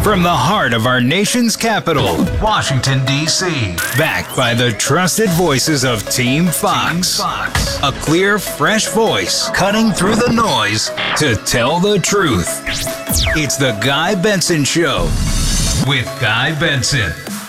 From the heart of our nation's capital, Washington, D.C. Backed by the trusted voices of Team Fox. A clear, fresh voice cutting through the noise to tell the truth. It's the Guy Benson Show with Guy Benson.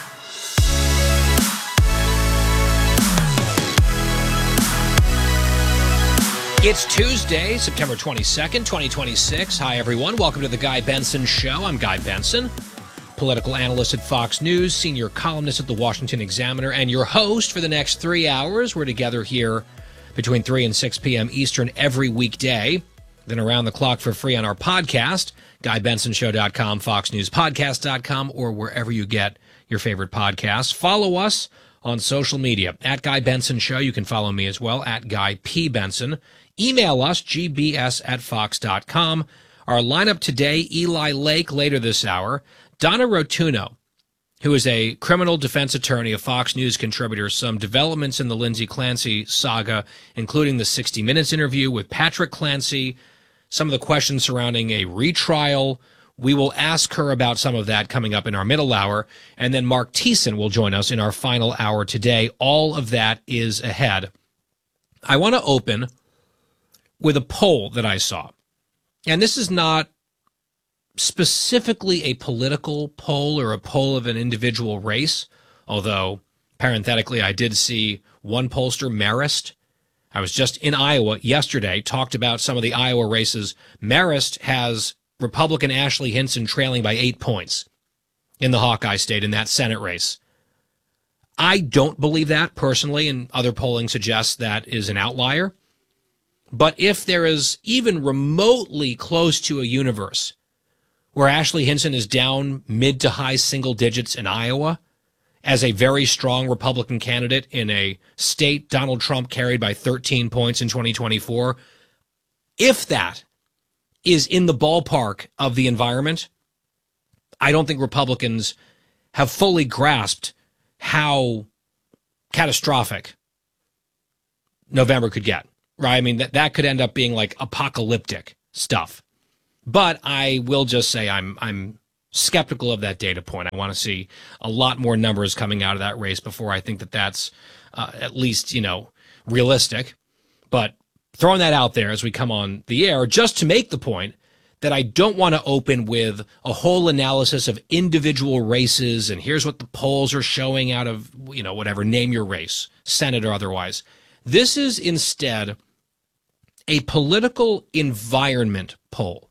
It's Tuesday, September 22nd, 2026. Hi, everyone. Welcome to the Guy Benson Show. I'm Guy Benson, political analyst at Fox News, senior columnist at the Washington Examiner, and your host for the next 3 hours. We're together here between 3 and 6 p.m. Eastern every weekday, then around the clock for free on our podcast, GuyBensonShow.com, FoxNewsPodcast.com, or wherever you get your favorite podcasts. Follow us on social media, at Guy Benson Show. You can follow me as well, at Guy P. Benson. Email us, gbs@fox.com. Our lineup today, Eli Lake later this hour, Donna Rotuno, who is a criminal defense attorney, a Fox News contributor, some developments in the Lindsay Clancy saga, including the 60 Minutes interview with Patrick Clancy, some of the questions surrounding a retrial. We will ask her about some of that coming up in our middle hour, and then Mark Thiessen will join us in our final hour today. All of that is ahead. I want to open with a poll that I saw. And this is not specifically a political poll or a poll of an individual race, although parenthetically I did see one pollster, Marist. I was just in Iowa yesterday, talked about some of the Iowa races. Marist has Republican Ashley Hinson trailing by 8 points in the Hawkeye state in that Senate race. I don't believe that personally, and other polling suggests that is an outlier. But if there is even remotely close to a universe where Ashley Hinson is down mid to high single digits in Iowa as a very strong Republican candidate in a state Donald Trump carried by 13 points in 2024, if that is in the ballpark of the environment, I don't think Republicans have fully grasped how catastrophic November could get. Right? I mean, that could end up being like apocalyptic stuff. But I will just say I'm skeptical of that data point. I want to see a lot more numbers coming out of that race before I think that that's at least, realistic. But throwing that out there as we come on the air, just to make the point that I don't want to open with a whole analysis of individual races and here's what the polls are showing out of, whatever, name your race, Senate or otherwise. This is instead a political environment poll.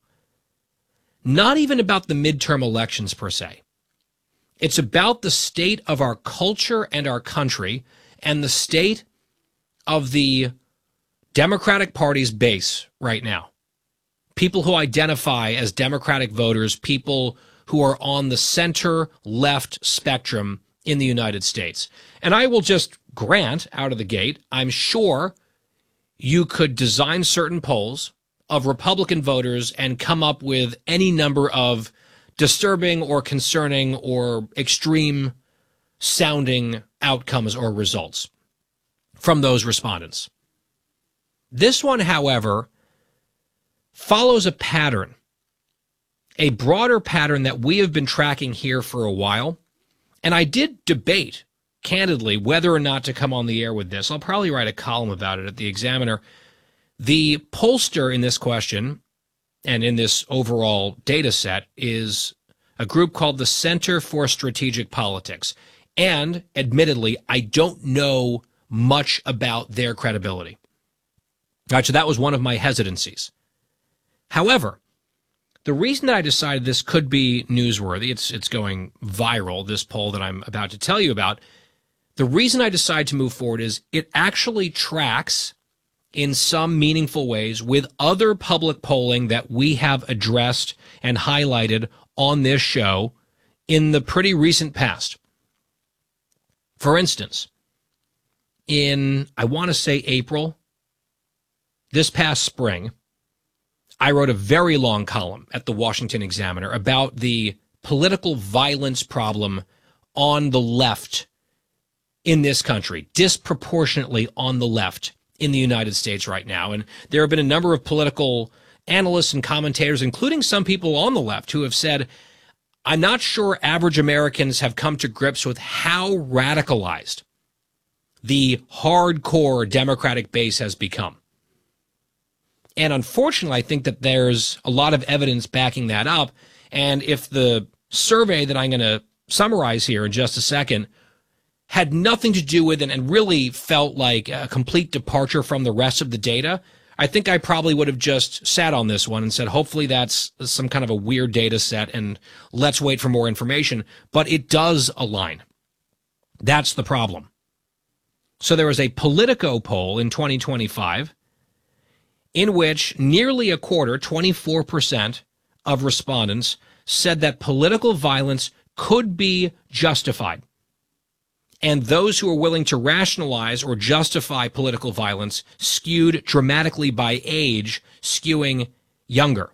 Not even about the midterm elections per se. It's about the state of our culture and our country and the state of the Democratic Party's base right now. People who identify as Democratic voters, people who are on the center-left spectrum in the United States. And I will just grant out of the gate, I'm sure you could design certain polls of Republican voters and come up with any number of disturbing or concerning or extreme sounding outcomes or results from those respondents. This one, however, follows a pattern, a broader pattern that we have been tracking here for a while. And I did debate, candidly, whether or not to come on the air with this. I'll probably write a column about it at the Examiner. The pollster in this question and in this overall data set is a group called the Center for Strategic Politics. And admittedly, I don't know much about their credibility. All right, so that was one of my hesitancies. However, the reason that I decided this could be newsworthy, it's going viral, this poll that I'm about to tell you about, the reason I decided to move forward is it actually tracks in some meaningful ways with other public polling that we have addressed and highlighted on this show in the pretty recent past. For instance, in, I want to say April, this past spring, I wrote a very long column at the Washington Examiner about the political violence problem on the left in this country, disproportionately on the left in the United States right now. And there have been a number of political analysts and commentators, including some people on the left, who have said, I'm not sure average Americans have come to grips with how radicalized the hardcore Democratic base has become. And unfortunately, I think that there's a lot of evidence backing that up. And if the survey that I'm going to summarize here in just a second had nothing to do with it and really felt like a complete departure from the rest of the data, I think I probably would have just sat on this one and said, hopefully that's some kind of a weird data set and let's wait for more information. But it does align. That's the problem. So there was a Politico poll in 2025 in which nearly a quarter, 24% of respondents said that political violence could be justified. And those who are willing to rationalize or justify political violence skewed dramatically by age, skewing younger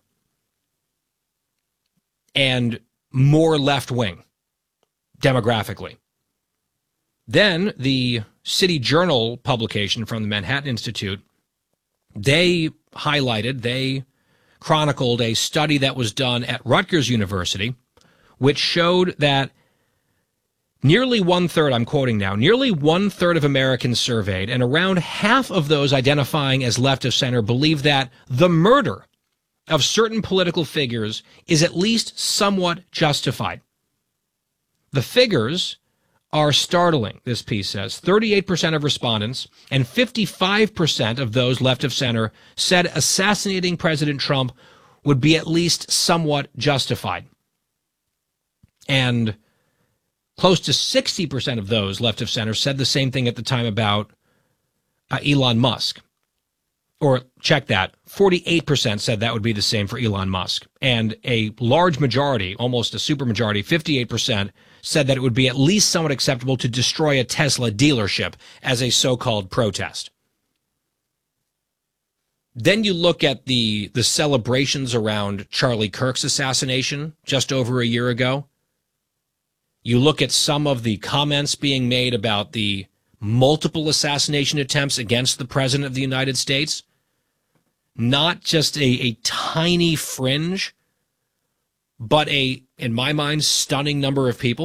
and more left-wing demographically. Then the City Journal publication from the Manhattan Institute, they chronicled a study that was done at Rutgers University, which showed that nearly one-third, I'm quoting now, nearly one-third of Americans surveyed, and around half of those identifying as left of center believe that the murder of certain political figures is at least somewhat justified. The figures are startling, this piece says. 38% of respondents and 55% of those left of center said assassinating President Trump would be at least somewhat justified. And close to 60% of those left of center said the same thing at the time about Elon Musk. Or check that, 48% said that would be the same for Elon Musk. And a large majority, almost a supermajority, 58%, said that it would be at least somewhat acceptable to destroy a Tesla dealership as a so-called protest. Then you look at the celebrations around Charlie Kirk's assassination just over a year ago. You look at some of the comments being made about the multiple assassination attempts against the President of the United States. Not just a tiny fringe, but in my mind, stunning number of people